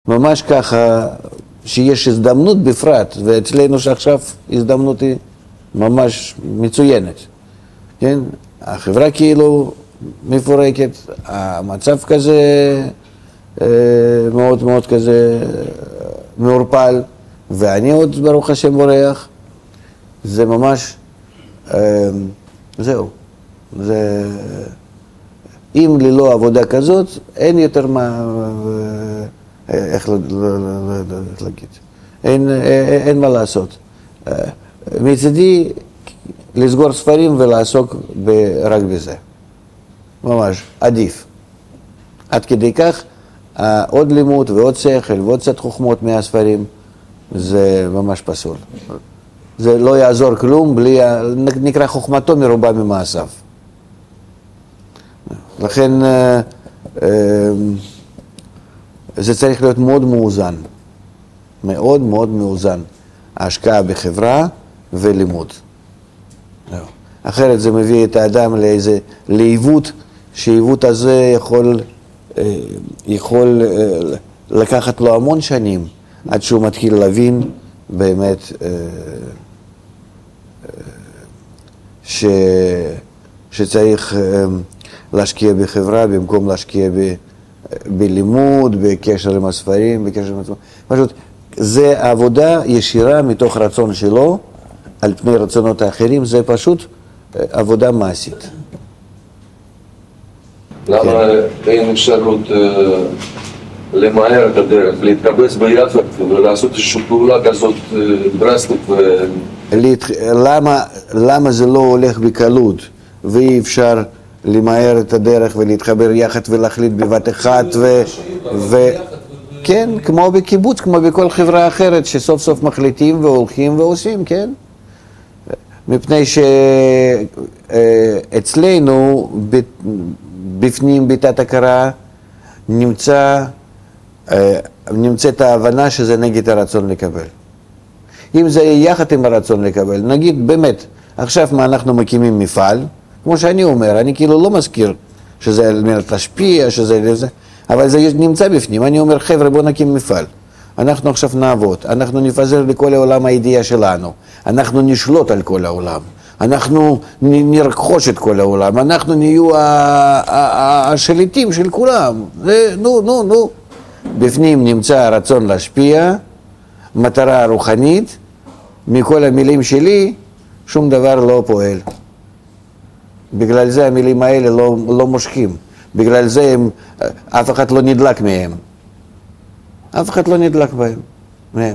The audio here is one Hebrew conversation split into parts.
ממש ככה, שיש הזדמנות בפרט, ואצלנו שעכשיו הזדמנות היא ממש מצוינת, כן? החברה כאילו מפורקת, המצב כזה מאוד מאוד כזה מעורפל, ואני עוד ברוך השם בורח, זה ממש, זהו, זה, אם ללא עבודה כזאת, אין יותר מה, איך להגיד, אין מה לעשות. מצדי, לסגור ספרים ולעסוק רק בזה. ממש, עדיף. עד כדי כך, עוד לימוד ועוד שכל ועוד קצת חוכמות מהספרים, זה ממש פסול. זה לא יעזור כלום, בלי, נקרא חוכמתו מרובה ממעשיו. לכן, זה צריך להיות מאוד מאוזן. מאוד מאוד מאוזן. ההשקעה בחברה ולימוד. אחרת זה מביא את האדם לאיזה לעיוות, שעיוות הזה יכול לקחת לו המון שנים, עד שהוא מתחיל להבין באמת שצריך להשקיע בחברה במקום להשקיע בלימוד, בקשר עם הספרים, בקשר עם עצמו. פשוט, זה עבודה ישירה מתוך רצון שלו, על פני רצונות האחרים, זה פשוט עבודה מעשית. למה אין אפשרות למהר את הדרך, להתקבץ ביחד ולעשות איזושהי פעולה כזאת דרסטית? למה זה לא הולך בקלות, ואי אפשר למהר את הדרך ולהתחבר יחד ולהחליט בבת אחת כן, כמו בקיבוץ, כמו בכל חברה אחרת, שסוף סוף מחליטים והולכים ועושים, כן? מפני שאצלנו, בפנים בתת הכרה, נמצאת ההבנה שזה נגד הרצון לקבל. אם זה יחד עם הרצון לקבל, נגיד באמת, עכשיו מה אנחנו מקימים מפעל, כמו שאני אומר, אני כאילו לא מזכיר שזה על מנת להשפיע, שזה זה, אבל זה נמצא בפנים. אני אומר, חבר'ה, בוא נקים מפעל. אנחנו עכשיו נעבוד, אנחנו נפזר לכל העולם הידיעה שלנו, אנחנו נשלוט על כל העולם, אנחנו נרכוש את כל העולם, אנחנו נהיו השליטים של כולם. נו. בפנים נמצא הרצון להשפיע, מטרה רוחנית, מכל המילים שלי שום דבר לא פועל. בגלל זה המילים האלה לא מושכים, בגלל זה אף אחד לא נדלק מהם. אף אחד לא נדלק מהם.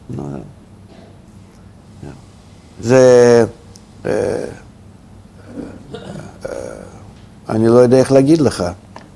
זה, אני לא יודע איך להגיד לך.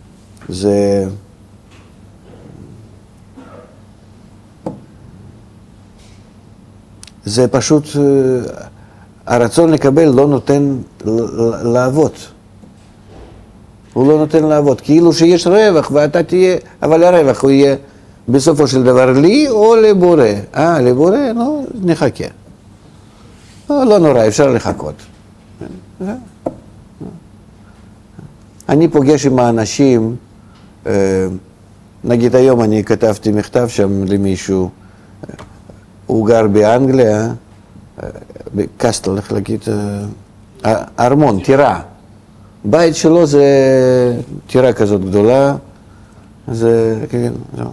זה פשוט, הרצון לקבל לא נותן לעבוד. הוא לא נותן לעבוד. כאילו שיש רווח ואתה תהיה, אבל הרווח הוא יהיה בסופו של דבר לי או לבורא. לבורא? נו, נחכה. לא נורא, אפשר לחכות. אני פוגש עם האנשים, נגיד היום אני כתבתי מכתב שם למישהו, הוא גר באנגליה, בקסטל, איך להגיד, ארמון, טירה. בית שלו זה טירה כזאת גדולה, זה, כן, זהו.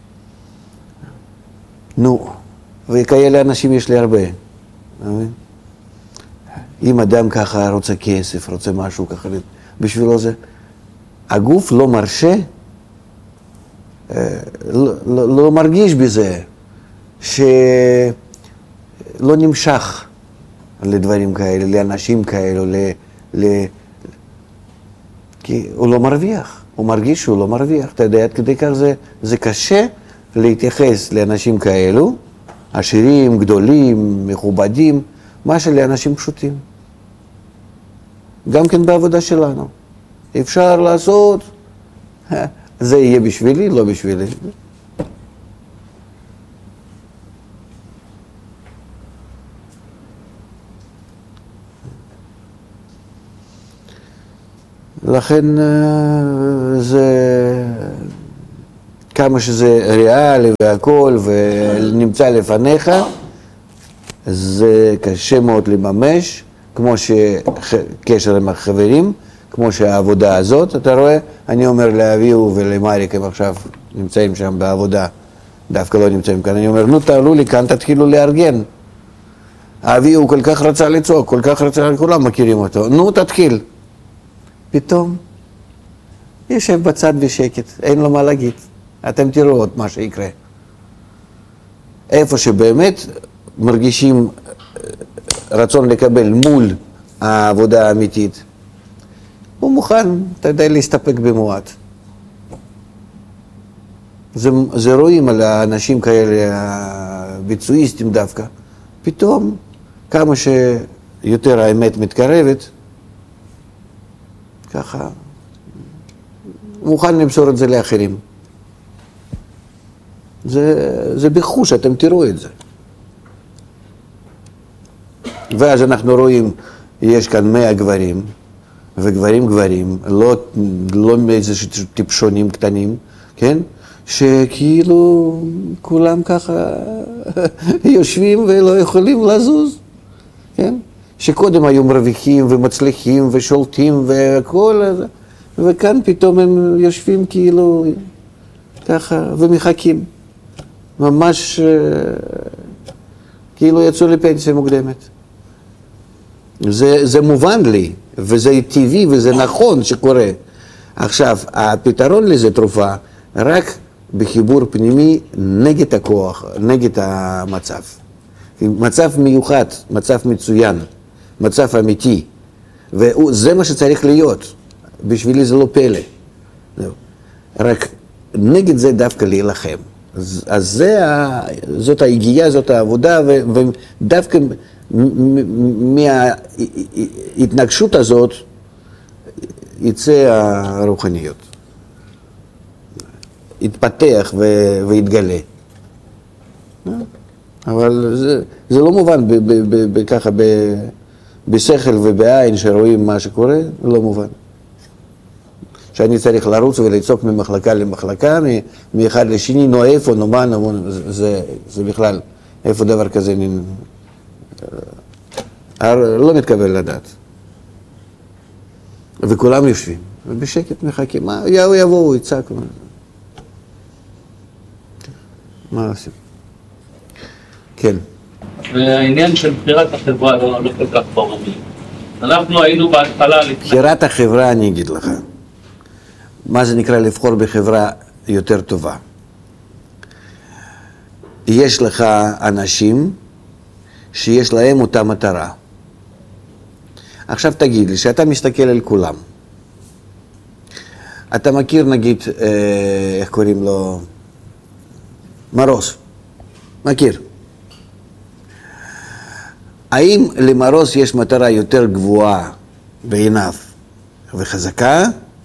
נו, וכאלה אנשים יש לי הרבה. אם אדם ככה רוצה כסף, רוצה משהו ככה, בשבילו זה, הגוף לא מרשה, לא מרגיש בזה, שלא נמשך לדברים כאלה, לאנשים כאלו, כי הוא לא מרוויח, הוא מרגיש שהוא לא מרוויח. אתה יודע, עד כדי כך זה קשה להתייחס לאנשים כאלו, עשירים, גדולים, מכובדים, מה שלאנשים פשוטים. גם כן בעבודה שלנו. אפשר לעשות, זה יהיה בשבילי, לא בשבילי. לכן זה כמה שזה ריאלי והכל ונמצא לפניך, זה קשה מאוד לממש, כמו שקשר עם החברים, כמו שהעבודה הזאת, אתה רואה? אני אומר לאביהו ולמריק, הם עכשיו נמצאים שם בעבודה, דווקא לא נמצאים כאן, אני אומר, נו תעלו לי כאן, תתחילו לארגן. אביהו כל כך רצה לצעוק, כל כך רצה, כולם מכירים אותו, נו תתחיל. פתאום יושב בצד בשקט, אין לו מה להגיד. אתם תראו עוד מה שיקרה. איפה שבאמת מרגישים רצון לקבל מול העבודה האמיתית, הוא מוכן, אתה יודע, להסתפק במועט. זה רואים על האנשים כאלה, הביצועיסטים דווקא. פתאום, כמה שיותר האמת מתקרבת, ככה, מוכן למסור את זה לאחרים. זה בחוש, אתם תראו את זה. ואז אנחנו רואים, יש כאן 100 גברים, וגברים, לא איזה טיפשונים קטנים, כן? שכאילו כולם ככה יושבים ולא יכולים לזוז, כן? שקודם היו מרוויחים ומצליחים ושולטים והכל, וכאן פתאום הם יושבים כאילו ככה ומחכים. ממש כאילו יצאו לפנסיה מוקדמת. זה מובן לי, וזה טבעי וזה נכון שקורה. עכשיו, הפתרון לזה תרופה רק בחיבור פנימי נגד הכוח, נגד המצב. מצב מיוחד, מצב מצוין, מצב אמיתי. וזה מה שצריך להיות. בשבילי זה לא פלא. רק נגד זה דווקא להילחם. אז זאת ההגיעה, זאת העבודה, ודווקא מההתנגשות הזאת יצא הרוחניות. יתפתח ויתגלה. אבל זה לא מובן ככה בשכל ובעין שרואים מה שקורה, לא מובן. שאני צריך לרוץ ולצעוק ממחלקה למחלקה, מאחד לשני, נו איפה, נו מה, זה בכלל, איפה דבר כזה לא מתקבל לדעת. וכולם יושבים, ובשקט מחכים, יבואו, יצעקו. מה עושים? כן. והעניין של בחירת החברה לא כל כך ברור. אנחנו היינו בהתחלה... בחירת החברה, אני אגיד לך. מה זה נקרא לבחור בחברה יותר טובה? יש לך אנשים שיש להם אותה מטרה. עכשיו תגיד לי, שאתה מסתכל על כולם. אתה מכיר נגיד, איך קוראים לו? מרוס. מכיר. האם למרוס יש מטרה יותר גבוהה בעיניו וחזקה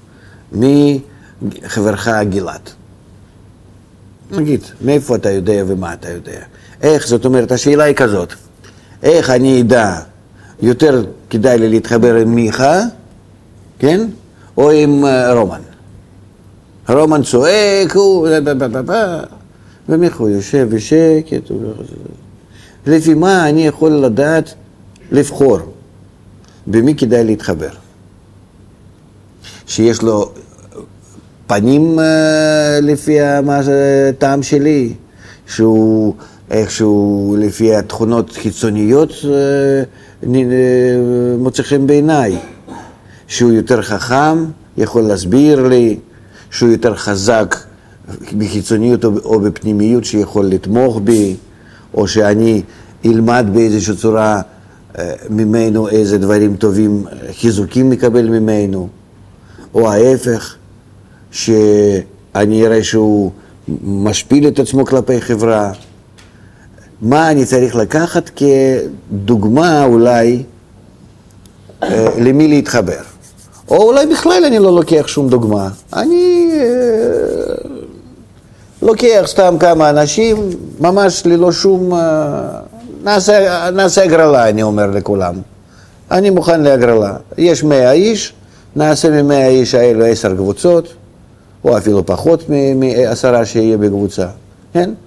מחברך גלעד? נגיד, מאיפה אתה יודע ומה אתה יודע? איך, זאת אומרת, השאלה היא כזאת, איך אני אדע יותר כדאי לי להתחבר עם מיכה, כן? או עם רומן? רומן צועק, ומיכה יושב בשקט, לפי מה אני יכול לדעת לבחור? במי כדאי להתחבר? שיש לו פנים לפי הטעם שלי, שהוא איכשהו לפי התכונות חיצוניות מוצא חן בעיניי, שהוא יותר חכם, יכול להסביר לי, שהוא יותר חזק בחיצוניות או בפנימיות שיכול לתמוך בי, או שאני אלמד באיזושהי צורה ממנו איזה דברים טובים, חיזוקים מקבל ממנו, או ההפך, שאני אראה שהוא משפיל את עצמו כלפי חברה. מה אני צריך לקחת כדוגמה אולי למי להתחבר? או אולי בכלל אני לא לוקח שום דוגמה. אני לוקח סתם כמה אנשים, ממש ללא שום... נעשה הגרלה, אני אומר לכולם. אני מוכן להגרלה. יש 100 איש, נעשה מ100 איש האלו 10 קבוצות, או אפילו פחות מ10 שיהיה בקבוצה, כן?